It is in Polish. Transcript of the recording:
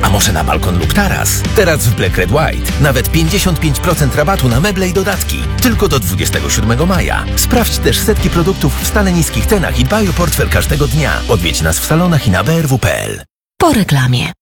A może na balkon lub taras? Teraz w Black Red White nawet 55% rabatu na meble i dodatki. Tylko do 27 maja. Sprawdź też setki produktów w stale niskich cenach i dbaj o portfel każdego dnia. Odwiedź nas w salonach i na brw.pl. Po reklamie.